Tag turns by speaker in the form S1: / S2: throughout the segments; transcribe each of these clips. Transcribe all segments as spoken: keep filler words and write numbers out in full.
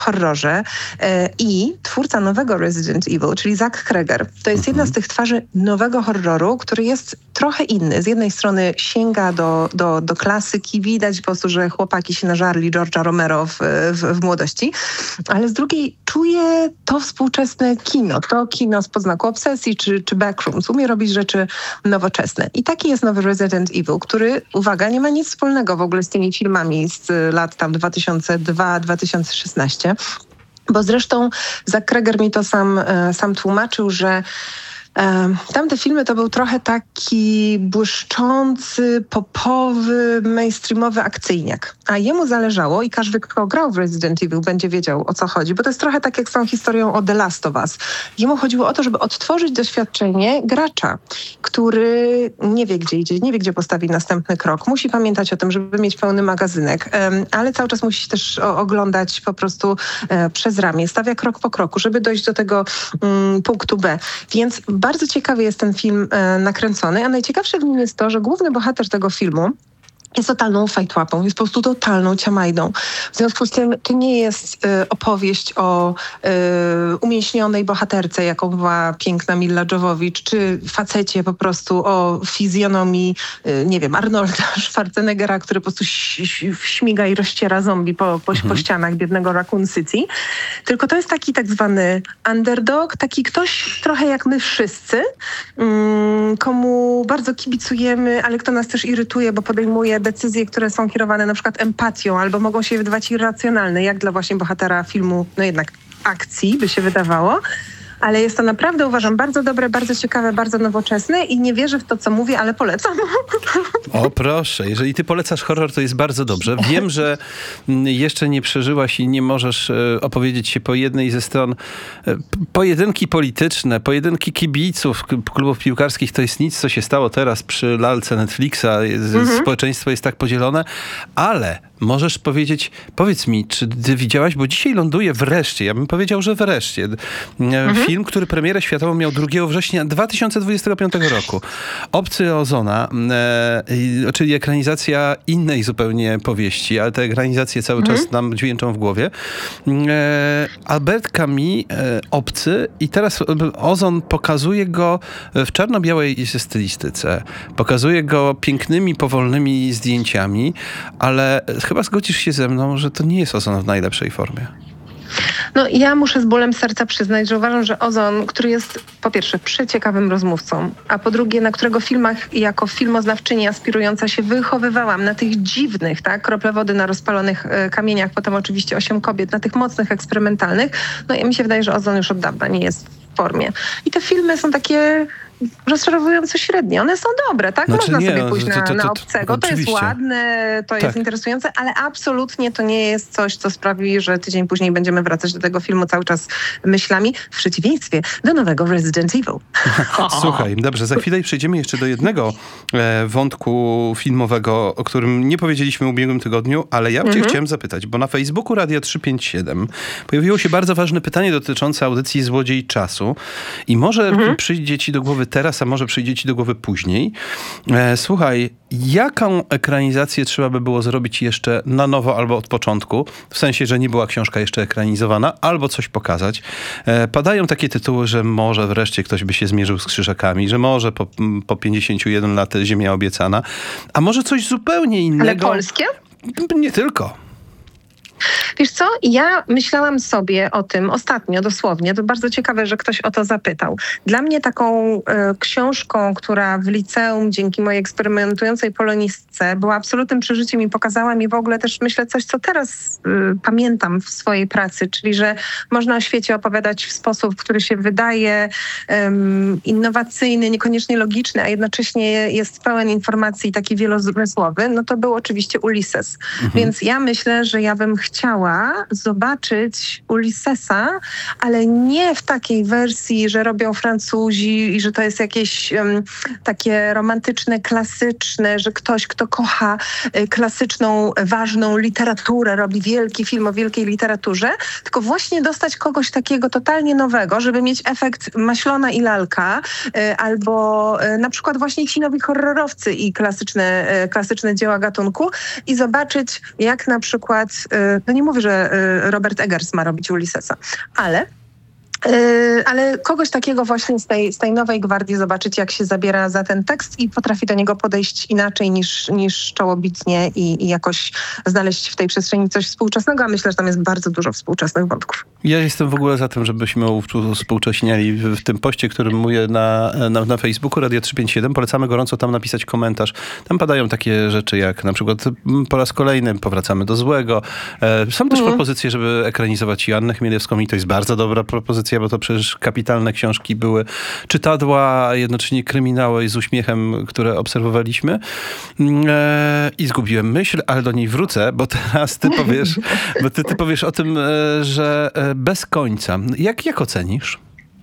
S1: horrorze e, i twórca nowego Resident Evil, czyli Zach Cregger. To jest jedna z tych twarzy nowego horroru, który jest trochę inny. Z jednej strony sięga do, do, do klasyki, widać po prostu, że chłopaki się nażarli George'a Romero w, w, w młodości, ale z drugiej czuje to współczesne kino, to kino z podznaku obsesji czy, czy Backrooms. Umie robić rzeczy nowoczesne. I taki jest nowy Resident Evil, który, uwaga, nie ma nic wspólnego w ogóle z tymi filmami z lat tam dwa tysiące drugi do dwa tysiące szesnastego. Bo zresztą Zach Cregger mi to sam, sam tłumaczył, że Um, tamte filmy to był trochę taki błyszczący, popowy, mainstreamowy akcyjniak. A jemu zależało, i każdy, kto grał w Resident Evil, będzie wiedział, o co chodzi, bo to jest trochę tak jak z tą historią o The Last of Us. Jemu chodziło o to, żeby odtworzyć doświadczenie gracza, który nie wie, gdzie idzie, nie wie, gdzie postawi następny krok. Musi pamiętać o tym, żeby mieć pełny magazynek, um, ale cały czas musi też o, oglądać po prostu e, przez ramię. Stawia krok po kroku, żeby dojść do tego um, punktu B. Więc bardzo ciekawy jest ten film e, nakręcony, a najciekawsze w nim jest to, że główny bohater tego filmu jest totalną fajtłapą, jest po prostu totalną ciamajdą. W związku z tym to nie jest y, opowieść o y, umięśnionej bohaterce, jaką była piękna Milla Jovovich, czy facecie po prostu o fizjonomii, y, nie wiem, Arnolda Schwarzeneggera, który po prostu śmiga i rozciera zombie po, po, mhm. po ścianach biednego Raccoon City. Tylko to jest taki tak zwany underdog, taki ktoś trochę jak my wszyscy, mm, komu bardzo kibicujemy, ale kto nas też irytuje, bo podejmuje decyzje, które są kierowane na przykład empatią albo mogą się wydawać irracjonalne, jak dla właśnie bohatera filmu, no jednak akcji, by się wydawało. Ale jest to naprawdę, uważam, bardzo dobre, bardzo ciekawe, bardzo nowoczesne i nie wierzę w to, co mówię, ale polecam.
S2: O proszę, jeżeli ty polecasz horror, to jest bardzo dobrze. Wiem, że jeszcze nie przeżyłaś i nie możesz opowiedzieć się po jednej ze stron. Pojedynki polityczne, pojedynki kibiców klubów piłkarskich to jest nic, co się stało teraz przy lalce Netflixa. Mhm. Społeczeństwo jest tak podzielone, ale możesz powiedzieć, powiedz mi, czy ty widziałaś, bo dzisiaj ląduje wreszcie, ja bym powiedział, że wreszcie, mhm. film, który premierę światową miał drugiego września dwa tysiące dwudziestego piątego roku. Obcy Ozona, e, czyli ekranizacja innej zupełnie powieści, ale te ekranizacje cały mhm. czas nam dźwięczą w głowie. E, Albert Camus, e, Obcy, i teraz Ozon pokazuje go w czarno-białej stylistyce. Pokazuje go pięknymi, powolnymi zdjęciami, ale chyba zgodzisz się ze mną, że to nie jest Ozon w najlepszej formie.
S1: No ja muszę z bólem serca przyznać, że uważam, że Ozon, który jest po pierwsze przeciekawym rozmówcą, a po drugie, na którego filmach jako filmoznawczyni aspirująca się wychowywałam, na tych dziwnych, tak, krople wody na rozpalonych y, kamieniach, potem oczywiście Osiem kobiet, na tych mocnych, eksperymentalnych, no i mi się wydaje, że Ozon już od dawna nie jest w formie. I te filmy są takie rozczarowująco średnie. One są dobre, tak?
S2: Znaczy,
S1: Można
S2: nie,
S1: sobie pójść
S2: to, to, to, to,
S1: na, na Obcego. To jest ładne, to tak. jest interesujące, ale absolutnie to nie jest coś, co sprawi, że tydzień później będziemy wracać do tego filmu cały czas myślami, w przeciwieństwie do nowego Resident Evil.
S2: Słuchaj, dobrze, za chwilę przejdziemy jeszcze do jednego e, wątku filmowego, o którym nie powiedzieliśmy w ubiegłym tygodniu, ale ja mhm. cię chciałem zapytać, bo na Facebooku Radia trzysta pięćdziesiąt siedem pojawiło się bardzo ważne pytanie dotyczące audycji Złodziej Czasu i może mhm. przyjdzie ci do głowy teraz, a może przyjdzie ci do głowy później. E, słuchaj, jaką ekranizację trzeba by było zrobić jeszcze na nowo albo od początku? W sensie, że nie była książka jeszcze ekranizowana, albo coś pokazać. E, padają takie tytuły, że może wreszcie ktoś by się zmierzył z Krzyżakami, że może po, po pięćdziesięciu jeden lat Ziemia obiecana, a może coś zupełnie innego.
S1: Ale polskie?
S2: Nie tylko.
S1: Wiesz co, ja myślałam sobie o tym ostatnio, dosłownie, to bardzo ciekawe, że ktoś o to zapytał. Dla mnie taką y, książką, która w liceum dzięki mojej eksperymentującej polonistce była absolutnym przeżyciem i pokazała mi w ogóle też, myślę, coś, co teraz y, pamiętam w swojej pracy, czyli że można o świecie opowiadać w sposób, który się wydaje um, innowacyjny, niekoniecznie logiczny, a jednocześnie jest pełen informacji, taki wielozmysłowy, no to był oczywiście Ulysses. Mhm. Więc ja myślę, że ja bym chciała zobaczyć Ulyssesa, ale nie w takiej wersji, że robią Francuzi i że to jest jakieś um, takie romantyczne, klasyczne, że ktoś, kto kocha y, klasyczną, ważną literaturę, robi wielki film o wielkiej literaturze, tylko właśnie dostać kogoś takiego totalnie nowego, żeby mieć efekt Maślona i Lalka, y, albo y, na przykład właśnie ci nowi horrorowcy i klasyczne, y, klasyczne dzieła gatunku i zobaczyć, jak na przykład y, to nie mówię, że Robert Eggers ma robić Ulyssesa, ale Yy, ale kogoś takiego właśnie z tej, z tej nowej gwardii zobaczyć, jak się zabiera za ten tekst i potrafi do niego podejść inaczej niż, niż czołobitnie i, i jakoś znaleźć w tej przestrzeni coś współczesnego, a myślę, że tam jest bardzo dużo współczesnych wątków.
S2: Ja jestem w ogóle za tym, żebyśmy współcześniali w tym poście, który mówię na, na, na Facebooku Radio trzysta pięćdziesiąt siedem. Polecamy gorąco tam napisać komentarz. Tam padają takie rzeczy jak na przykład po raz kolejny powracamy do złego. Są też mm. propozycje, żeby ekranizować Joannę Chmielewską i to jest bardzo dobra propozycja, bo to przecież kapitalne książki były, czytadła, a jednocześnie kryminały z uśmiechem, które obserwowaliśmy. E, I zgubiłem myśl, ale do niej wrócę, bo teraz ty powiesz, bo ty, ty powiesz o tym, że bez końca. Jak, jak ocenisz?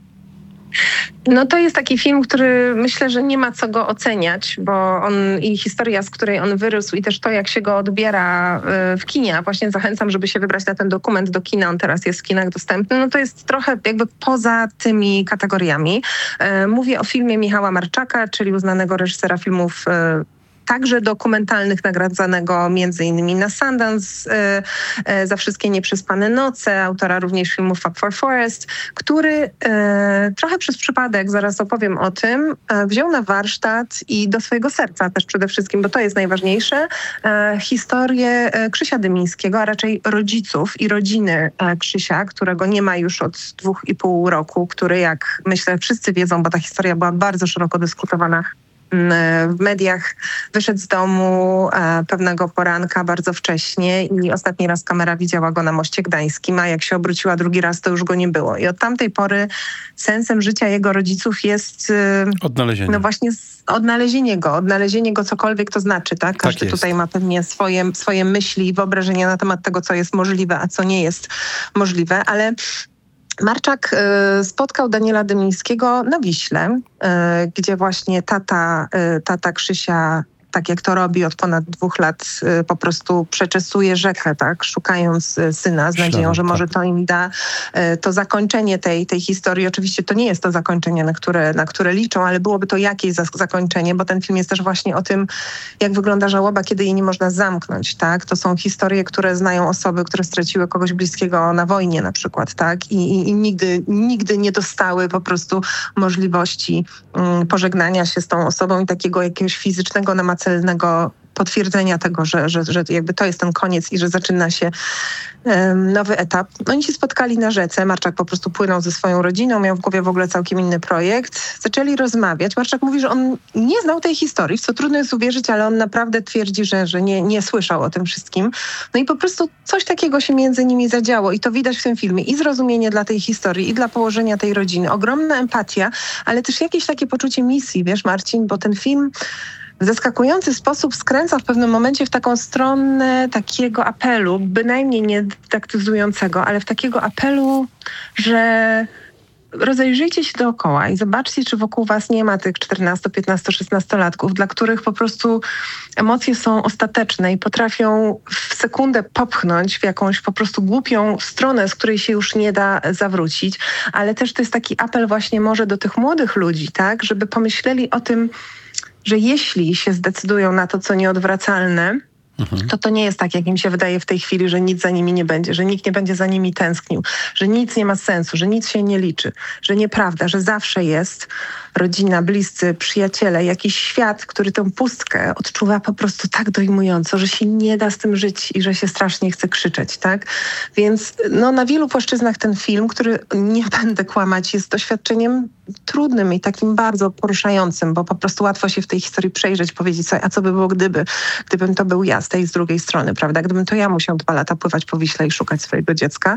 S1: No to jest taki film, który myślę, że nie ma co go oceniać, bo on i historia, z której on wyrósł i też to, jak się go odbiera w kinie, a właśnie zachęcam, żeby się wybrać na ten dokument do kina, on teraz jest w kinach dostępny, no to jest trochę jakby poza tymi kategoriami. Mówię o filmie Michała Marczaka, czyli uznanego reżysera filmów także dokumentalnych, nagradzanego między innymi na Sundance e, e, za wszystkie nieprzespane noce, autora również filmu Fuck for Forest, który e, trochę przez przypadek, zaraz opowiem o tym, e, wziął na warsztat i do swojego serca też przede wszystkim, bo to jest najważniejsze, e, historię e, Krzysia Dymińskiego, a raczej rodziców i rodziny e, Krzysia, którego nie ma już od dwóch i pół roku, który, jak myślę wszyscy wiedzą, bo ta historia była bardzo szeroko dyskutowana w mediach, wyszedł z domu e, pewnego poranka bardzo wcześnie i ostatni raz kamera widziała go na Moście Gdańskim, a jak się obróciła drugi raz, to już go nie było. I od tamtej pory sensem życia jego rodziców jest e,
S2: odnalezienie.
S1: No właśnie z, odnalezienie go, odnalezienie go cokolwiek to znaczy, tak? Każdy
S2: tak
S1: tutaj ma pewnie swoje, swoje myśli i wyobrażenia na temat tego, co jest możliwe, a co nie jest możliwe, ale Marczak y, spotkał Daniela Dymińskiego na Wiśle, y, gdzie właśnie tata, y, tata Krzysia, tak jak to robi od ponad dwóch lat, y, po prostu przeczesuje rzekę, tak, szukając y, syna z nadzieją, że może to im da y, to zakończenie tej, tej historii. Oczywiście to nie jest to zakończenie, na które, na które liczą, ale byłoby to jakieś za- zakończenie, bo ten film jest też właśnie o tym, jak wygląda żałoba, kiedy jej nie można zamknąć, tak. To są historie, które znają osoby, które straciły kogoś bliskiego na wojnie na przykład, tak, i, i, i nigdy, nigdy nie dostały po prostu możliwości mm, pożegnania się z tą osobą i takiego jakiegoś fizycznego, namacalnego celnego potwierdzenia tego, że, że, że jakby to jest ten koniec i że zaczyna się um, nowy etap. Oni się spotkali na rzece. Marczak po prostu płynął ze swoją rodziną, miał w głowie w ogóle całkiem inny projekt. Zaczęli rozmawiać. Marczak mówi, że on nie znał tej historii, w co trudno jest uwierzyć, ale on naprawdę twierdzi, że, że nie, nie słyszał o tym wszystkim. No i po prostu coś takiego się między nimi zadziało i to widać w tym filmie. I zrozumienie dla tej historii, i dla położenia tej rodziny. Ogromna empatia, ale też jakieś takie poczucie misji, wiesz, Marcin, bo ten film w zaskakujący sposób skręca w pewnym momencie w taką stronę takiego apelu, bynajmniej nie dydaktyzującego, ale w takiego apelu, że rozejrzyjcie się dookoła i zobaczcie, czy wokół was nie ma tych czternasto, piętnasto, szesnastolatków, dla których po prostu emocje są ostateczne i potrafią w sekundę popchnąć w jakąś po prostu głupią stronę, z której się już nie da zawrócić. Ale też to jest taki apel właśnie może do tych młodych ludzi, tak, żeby pomyśleli o tym, że jeśli się zdecydują na to, co nieodwracalne, mhm. to to nie jest tak, jak im się wydaje w tej chwili, że nic za nimi nie będzie, że nikt nie będzie za nimi tęsknił, że nic nie ma sensu, że nic się nie liczy, że nieprawda, że zawsze jest rodzina, bliscy, przyjaciele, jakiś świat, który tę pustkę odczuwa po prostu tak dojmująco, że się nie da z tym żyć i że się strasznie chce krzyczeć, tak? Więc no, na wielu płaszczyznach ten film, który nie będę kłamać, jest doświadczeniem trudnym i takim bardzo poruszającym, bo po prostu łatwo się w tej historii przejrzeć, powiedzieć sobie, a co by było gdyby, gdybym to był ja z tej z drugiej strony, prawda? Gdybym to ja musiał dwa lata pływać po Wiśle i szukać swojego dziecka.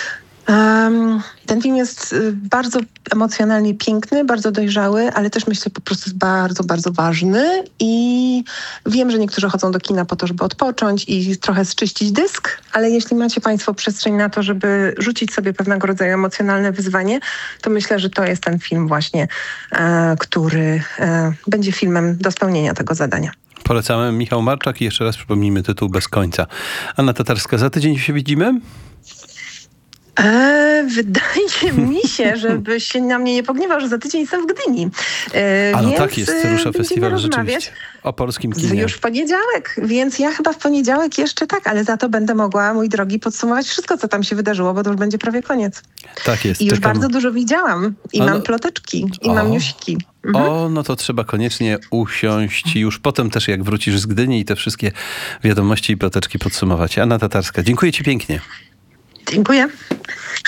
S1: Um, ten film jest y, bardzo emocjonalnie piękny, bardzo dojrzały, ale też myślę po prostu jest bardzo, bardzo ważny i wiem, że niektórzy chodzą do kina po to, żeby odpocząć i trochę zczyścić dysk, ale jeśli macie państwo przestrzeń na to, żeby rzucić sobie pewnego rodzaju emocjonalne wyzwanie, to myślę, że to jest ten film właśnie, e, który e, będzie filmem do spełnienia tego zadania.
S2: Polecamy. Michał Marczak i jeszcze raz przypomnijmy tytuł Bez końca. Anna Tatarska, za tydzień się widzimy?
S1: E, wydaje mi się, żeby się na mnie nie pogniewał, że za tydzień jestem w Gdyni. E,
S2: A no
S1: więc
S2: tak jest, rusza festiwal rzeczywiście. o polskim kinie.
S1: Już w poniedziałek, więc ja chyba w poniedziałek jeszcze tak, ale za to będę mogła, mój drogi, podsumować wszystko, co tam się wydarzyło, bo to już będzie prawie koniec.
S2: Tak jest.
S1: I już
S2: czekam.
S1: bardzo dużo widziałam. I
S2: O,
S1: mam
S2: no.
S1: ploteczki, i
S2: O.
S1: mam newsiki. Mhm.
S2: O, no to trzeba koniecznie usiąść i już potem też jak wrócisz z Gdyni i te wszystkie wiadomości i ploteczki podsumować. Anna Tatarska, dziękuję ci pięknie.
S1: Dziękuję.